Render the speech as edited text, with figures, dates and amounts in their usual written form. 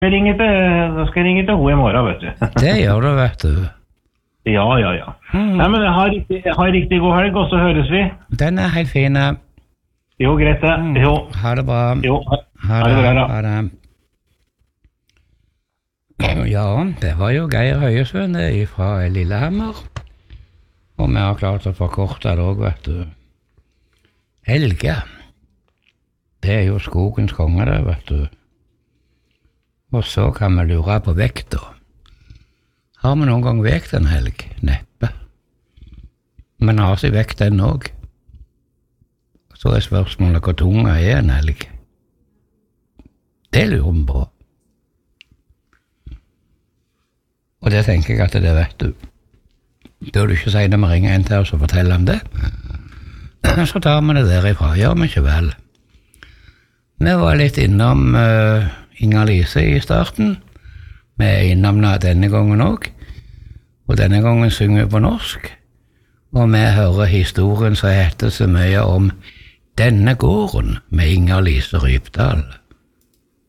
Da skal jeg ringe til henne I morgen, vet du. Det gjør du, vet du. Ja. Nei, men jeg har riktig god helg, og så høres vi. Den helt fin. Jo, greit det. Jo. Ha det bra. Jo, Ha det bra da. Ha det. Ja, det var jo Geir Høyesund fra Lillehammer. Og vi har klart å forkorte det også, vet du. Helge. Det jo skogens konge det, vet du. Og så kan vi lure på vekta. Har vi noen gang vekt en helg? Neppe. Men har vi vekt den også? Så spørsmålet hvor tunga en helg. Det lurer vi på. Og det tenker jeg at det vet du. Da du ikke sier når vi ringer en til oss og forteller om det, så tar vi det derifra. Gjør vi ikke vel? Vi var litt innom Inger-Lise I starten. Vi innom denne gangen også. Og denne gangen synger vi på norsk. Og vi hører historien som heter så mye om Denne gården med Inger-Lise Rypdal.